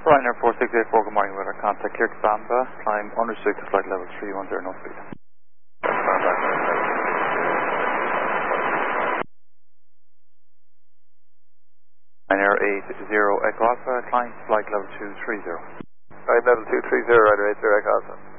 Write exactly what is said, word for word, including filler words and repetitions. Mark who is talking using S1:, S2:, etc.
S1: Ryanair four six eight four, good morning, weather contact clear to Bamba, climb unrestricted flight level three one zero, no speed. Ryanair eight zero Echo Alpha, climb flight level two three zero.
S2: Flight level two three zero, Ryanair eight zero Echo Alpha.